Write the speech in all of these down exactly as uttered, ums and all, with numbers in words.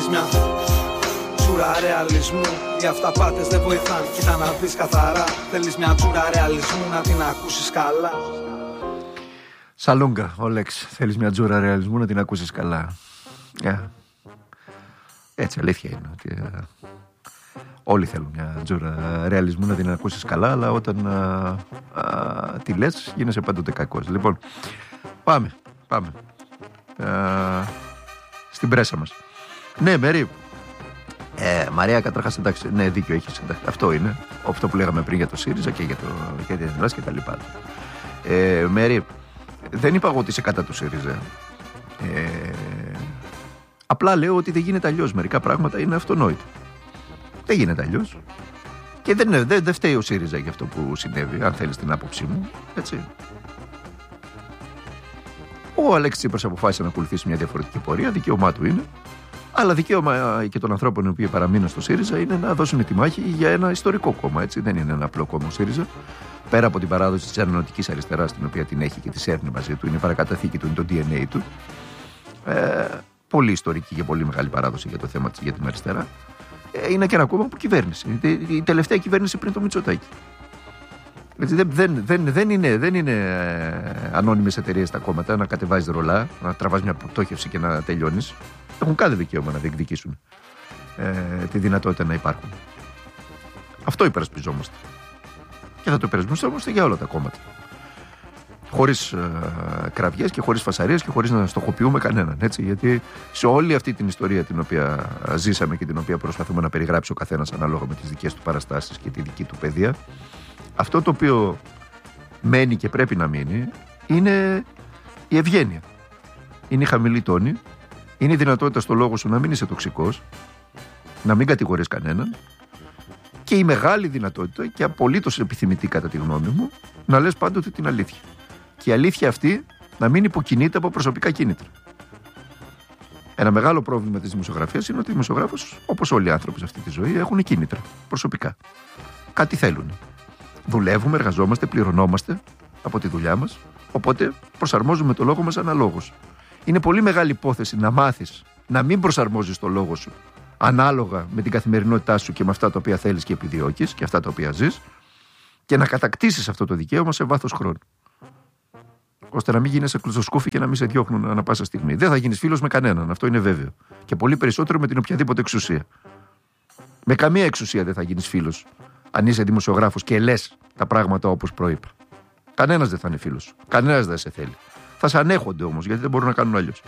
μια τσούρα ρεαλισμού. Οι αυταπάτες δεν βοηθάνε, κοίτα να δεις καθαρά. Θέλεις μια τσούρα ρεαλισμού να την ακούσεις καλά. Σαλούγκα, ο Λέξ. Θέλεις μια τζούρα ρεαλισμού να την ακούσεις καλά. Yeah. Έτσι, αλήθεια είναι ότι uh, όλοι θέλουν μια τζούρα ρεαλισμού να την ακούσεις καλά, αλλά όταν uh, uh, τη λες γίνεσαι πάντοτε κακός. Λοιπόν, πάμε, πάμε uh, στην πρέσα μας. Ναι, Μέρη. Ε, Μαρία, καταρχάς, εντάξει, ναι, δίκιο έχεις. Εντάξει, αυτό είναι. Αυτό που λέγαμε πριν για το ΣΥΡΙΖΑ και για, το, για την Ελλάδα και τα λοιπά. Ε, Μέρη, δεν είπα εγώ ότι είσαι κατά του ΣΥΡΙΖΑ. Ε, απλά λέω ότι δεν γίνεται αλλιώς. Μερικά πράγματα είναι αυτονόητα. Δεν γίνεται αλλιώς. Και δεν, δεν, δεν φταίει ο ΣΥΡΙΖΑ για αυτό που συνέβη, αν θέλεις την άποψή μου. Έτσι. Ο Αλέξης Τσίπρας αποφάσισε να ακολουθήσει μια διαφορετική πορεία. Δικαίωμά του είναι. Αλλά δικαίωμα και των ανθρώπων οι οποίοι παραμείνουν στο ΣΥΡΙΖΑ είναι να δώσουν τη μάχη για ένα ιστορικό κόμμα. Έτσι. Δεν είναι ένα απλό κόμμα ο ΣΥΡΙΖΑ. Πέρα από την παράδοση της ενωτικής αριστεράς, την οποία την έχει και τη σέρνει μαζί του, είναι η παρακαταθήκη του, είναι το ντι εν έι του. Ε, πολύ ιστορική και πολύ μεγάλη παράδοση για το θέμα της, για την αριστερά. Ε, είναι και ένα κόμμα που κυβέρνησε. Η τελευταία κυβέρνηση πριν το Μητσοτάκη. Έτσι, δεν, δεν, δεν, δεν είναι, δεν είναι ε, ανώνυμες εταιρείες τα κόμματα να κατεβάζεις ρολά, να τραβάς μια πτώχευση και να τελειώνεις. Έχουν κάθε δικαίωμα να διεκδικήσουν ε, τη δυνατότητα να υπάρχουν. Αυτό υπερασπιζόμαστε. Και θα το υπερασπιζόμαστε για όλα τα κόμματα. Χωρίς ε, κραυγές και χωρίς φασαρίες και χωρίς να στοχοποιούμε κανέναν. Έτσι, γιατί σε όλη αυτή την ιστορία την οποία ζήσαμε και την οποία προσπαθούμε να περιγράψει ο καθένας ανάλογα με τις δικές του παραστάσεις και τη δική του παιδεία, αυτό το οποίο μένει και πρέπει να μείνει είναι η ευγένεια. Είναι η χαμηλή τόνη. Είναι η δυνατότητα στο λόγο σου να μην είσαι τοξικός, να μην κατηγορείς κανέναν, και η μεγάλη δυνατότητα και απολύτως επιθυμητή κατά τη γνώμη μου να λες πάντοτε την αλήθεια. Και η αλήθεια αυτή να μην υποκινείται από προσωπικά κίνητρα. Ένα μεγάλο πρόβλημα της δημοσιογραφίας είναι ότι οι δημοσιογράφους, όπως όλοι οι άνθρωποι σε αυτή τη ζωή, έχουν κίνητρα προσωπικά. Κάτι θέλουν. Δουλεύουμε, εργαζόμαστε, πληρωνόμαστε από τη δουλειά μας, οπότε προσαρμόζουμε το λόγο μας αναλόγως. Είναι πολύ μεγάλη υπόθεση να μάθεις να μην προσαρμόζεις το λόγο σου ανάλογα με την καθημερινότητά σου και με αυτά τα οποία θέλεις και επιδιώκεις και αυτά τα οποία ζεις, και να κατακτήσεις αυτό το δικαίωμα σε βάθος χρόνου. Ώστε να μην γίνεσαι κλουστοσκούφι και να μην σε διώχνουν ανά πάσα στιγμή. Δεν θα γίνεις φίλος με κανέναν, αυτό είναι βέβαιο. Και πολύ περισσότερο με την οποιαδήποτε εξουσία. Με καμία εξουσία δεν θα γίνεις φίλος αν είσαι δημοσιογράφος και λες τα πράγματα όπως προείπα. Κανένας δεν θα είναι φίλος σου. Κανένας δεν σε θέλει. Θα σε ανέχονται όμως, γιατί δεν μπορούν να κάνουν αλλιώς.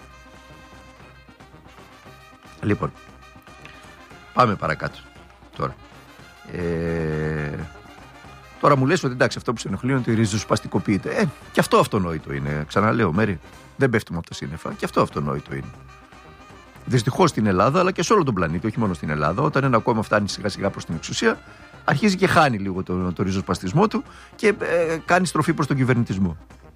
Λοιπόν, πάμε παρακάτω τώρα. Ε, τώρα μου λες ότι εντάξει, αυτό που σε ενοχλεί είναι ότι ριζοσπαστικοποιείται. Ε, και αυτό αυτονόητο είναι. Ξαναλέω, Μέρη, δεν πέφτουμε από τα σύννεφα. Και αυτό αυτονόητο είναι. Δυστυχώς στην Ελλάδα, αλλά και σε όλο τον πλανήτη, όχι μόνο στην Ελλάδα, όταν ένα κόμμα φτάνει σιγά σιγά προς την εξουσία, αρχίζει και χάνει λίγο το, το ριζοσπαστισμό του και ε, κάνει στροφή προς τον κυβερνητισμό.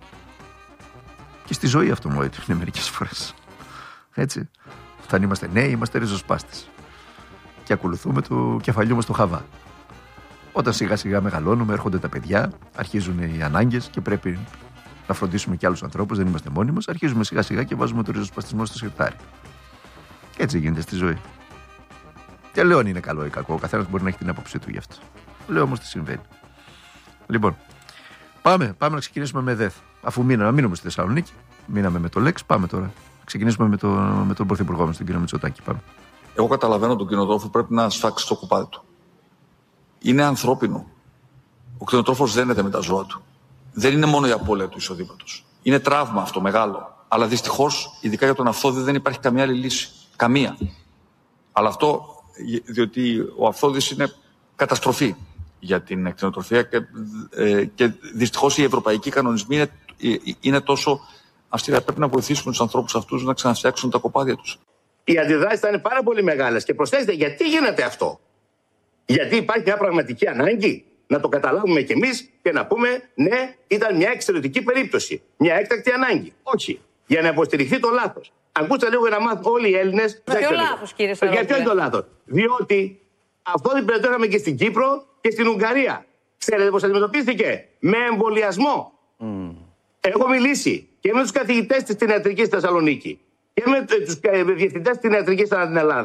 Και στη ζωή αυτονόητο είναι μερικές φορές. Έτσι. Όταν είμαστε νέοι, είμαστε ριζοσπάστες. Και ακολουθούμε το κεφαλιό μας το χαβά. Όταν σιγά σιγά μεγαλώνουμε, έρχονται τα παιδιά, αρχίζουν οι ανάγκες και πρέπει να φροντίσουμε και άλλους ανθρώπους, δεν είμαστε μόνοι μας. Αρχίζουμε σιγά σιγά και βάζουμε το ριζοσπαστισμό στο σιρτάρι. Και έτσι γίνεται στη ζωή. Και λέω αν είναι καλό ή κακό, ο καθένας μπορεί να έχει την άποψή του γι' αυτό. Λέω όμως τι συμβαίνει. Λοιπόν, πάμε, πάμε να ξεκινήσουμε με ΔΕΘ. Αφού μείναμε, μείνουμε στη Θεσσαλονίκη, μείναμε με το Λέξ, πάμε τώρα. Ξεκινήσουμε με, το, με τον Πρωθυπουργό μας, τον κύριο Μητσοτάκη. Πάμε. Εγώ καταλαβαίνω τον κτηνοτρόφο πρέπει να σφάξει το κουπάδι του. Είναι ανθρώπινο. Ο κτηνοτρόφος δένεται με τα ζώα του. Δεν είναι μόνο η απώλεια του εισοδήματος. Είναι τραύμα αυτό μεγάλο. Αλλά δυστυχώς, ειδικά για τον Αυθόδη, δεν υπάρχει καμία άλλη λύση. Καμία. Αλλά αυτό διότι ο Αυθόδης είναι καταστροφή για την κτηνοτροφία και, ε, και δυστυχώς οι ευρωπαϊκοί κανονισμοί είναι, είναι τόσο αυστηρά. Πρέπει να βοηθήσουμε τους ανθρώπους αυτούς να ξαναφτιάξουν τα κοπάδια τους. Οι αντιδράσεις θα είναι πάρα πολύ μεγάλες. Και προσθέστε, γιατί γίνεται αυτό? Γιατί υπάρχει μια πραγματική ανάγκη να το καταλάβουμε κι εμείς και να πούμε ναι, ήταν μια εξαιρετική περίπτωση. Μια έκτακτη ανάγκη. Όχι. Για να υποστηριχθεί το λάθος. Ακούστε λίγο για να μάθουν όλοι οι Έλληνες. Για ποιο λάθος, κύριε Σαρόπουλε? Για ποιο είναι το λάθος? Διότι αυτό δεν το είχαμε και στην Κύπρο και στην Ουγγαρία. Ξέρετε πώς αντιμετωπίστηκε? Με εμβολιασμό. Mm. Έχω μιλήσει και με τους καθηγητές της κτηνιατρικής στη Θεσσαλονίκη και με τους διευθυντές της κτηνιατρικής στην Ελλάδα.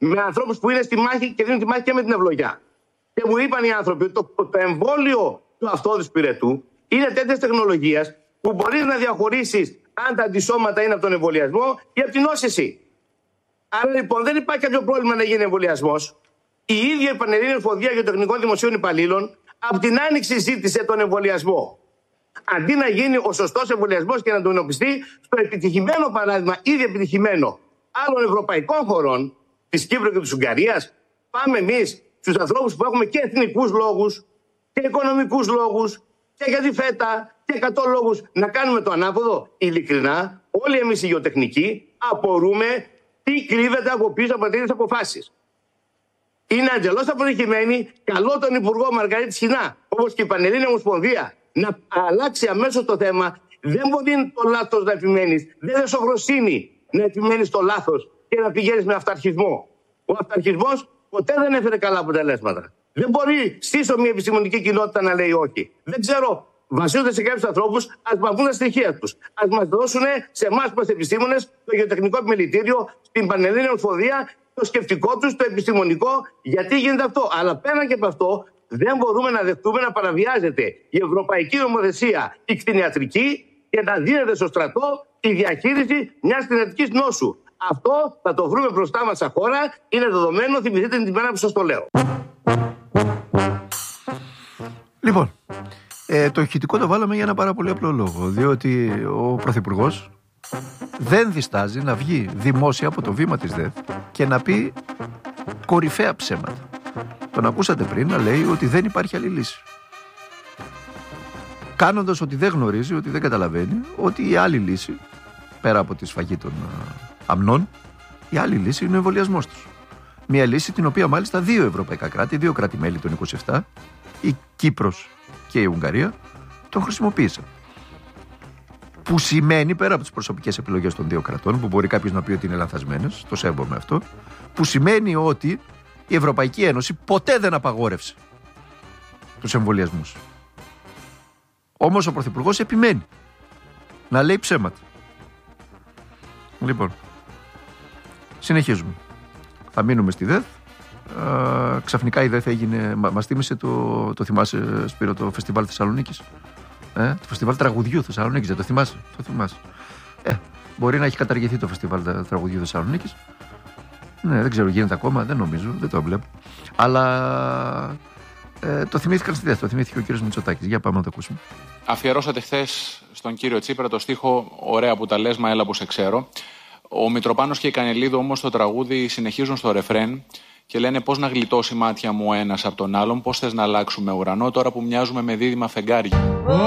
με ανθρώπους που είναι στη μάχη και δίνουν τη μάχη και με την ευλογιά. Και μου είπαν οι άνθρωποι ότι το, το εμβόλιο του αυτόδους πυρετού είναι τέτοιες τεχνολογίες που μπορείς να διαχωρίσεις αν τα αντισώματα είναι από τον εμβολιασμό ή από την νόσηση. Άρα λοιπόν δεν υπάρχει κάποιο πρόβλημα να γίνει εμβολιασμός. Η ίδια η Πανελλήνια Ομοσπονδία για το Τεχνικό Δημοσίων Υπαλλήλων από την Άνοιξη ζήτησε τον εμβολιασμό. Αντί να γίνει ο σωστός εμβολιασμός και να τον εντοπιστεί στο επιτυχημένο παράδειγμα, ήδη επιτυχημένο άλλων ευρωπαϊκών χωρών, της Κύπρου και της Ουγγαρίας, πάμε εμείς στους ανθρώπους που έχουμε και εθνικούς λόγους και οικονομικούς λόγους και για τη φέτα και εκατό λόγους να κάνουμε το ανάποδο. Ειλικρινά, όλοι εμείς οι γεωτεχνικοί απορούμε τι κρύβεται από πίσω από τέτοιες αποφάσεις. Είναι εντελώς αποτυχημένη. Καλό τον Υπουργό Μαργαρίτη Σχοινά, όπως και η Πανελλήνια Ομοσπονδία, να αλλάξει αμέσως το θέμα. Δεν μπορεί το λάθος να επιμένεις. Δεν είναι σοφροσύνη να επιμένεις το λάθος και να πηγαίνεις με αυταρχισμό. Ο αυταρχισμός ποτέ δεν έφερε καλά αποτελέσματα. Δεν μπορεί στήσω μια επιστημονική κοινότητα να λέει όχι. Δεν ξέρω. Βασίζονται σε κάποιους ανθρώπους, ας μας βγουν τα στοιχεία τους. Ας μας δώσουν σε εμάς που είμαστε επιστήμονες το γεωτεχνικό επιμελητήριο, στην Πανελλήνια Ομοσπονδία, το σκεπτικό τους, το επιστημονικό, γιατί γίνεται αυτό. Αλλά πέραν και από αυτό, δεν μπορούμε να δεχτούμε να παραβιάζεται η ευρωπαϊκή νομοθεσία, η κτηνιατρική, και να δίνεται στο στρατό η διαχείριση μιας κτηνιατρικής νόσου. Αυτό θα το βρούμε μπροστά μας σαν χώρα, είναι δεδομένο, θυμηθείτε την μέρα που σας το λέω. Λοιπόν, ε, το ηχητικό το βάλαμε για ένα πάρα πολύ απλό λόγο. Διότι ο Πρωθυπουργός δεν διστάζει να βγει δημόσια από το βήμα της ΔΕΘ και να πει κορυφαία ψέματα. Τον ακούσατε πριν να λέει ότι δεν υπάρχει άλλη λύση. Κάνοντας ότι δεν γνωρίζει, ότι δεν καταλαβαίνει, ότι η άλλη λύση, πέρα από τη σφαγή των αμνών, η άλλη λύση είναι ο εμβολιασμός τους. Μια λύση την οποία μάλιστα δύο ευρωπαϊκά κράτη, δύο κράτη-μέλη των είκοσι επτά, η Κύπρος και η Ουγγαρία, τον χρησιμοποίησαν. Που σημαίνει, πέρα από τις προσωπικές επιλογές των δύο κρατών, που μπορεί κάποιος να πει ότι είναι λανθασμένες, το σέβομαι αυτό, που σημαίνει ότι η Ευρωπαϊκή Ένωση ποτέ δεν απαγόρευσε τους εμβολιασμούς. Όμως ο Πρωθυπουργός επιμένει να λέει ψέματα. Λοιπόν, συνεχίζουμε. Θα μείνουμε στη ΔΕΘ. Uh, ξαφνικά η ΔΕΘ έγινε. Μα, μας θύμισε το, το θυμάσαι, Σπύρο, το φεστιβάλ Θεσσαλονίκης. Ε, το φεστιβάλ τραγουδιού Θεσσαλονίκης, δεν το θυμάσαι? Το θυμάσαι. Ε, μπορεί να έχει καταργηθεί το φεστιβάλ τραγουδιού Θεσσαλονίκης. Ναι, δεν ξέρω, γίνεται ακόμα, δεν νομίζω, δεν το βλέπω. Αλλά ε, το θυμήθηκαν στη ΔΕΘ, το θυμήθηκε ο κύριος Μητσοτάκης. Για πάμε να το ακούσουμε. Αφιερώσατε χθες στον κύριο Τσίπρα το στίχο «Ωραία που τα λες, μα έλα που σε ξέρω». Ο Μητροπάνος και η Κανελίδου όμως το τραγούδι συνεχίζουν στο ρεφρέν και λένε πώς να γλιτώσει μάτια μου ο ένας από τον άλλον, πώς θες να αλλάξουμε ουρανό τώρα που μοιάζουμε με δίδυμα φεγγάρια.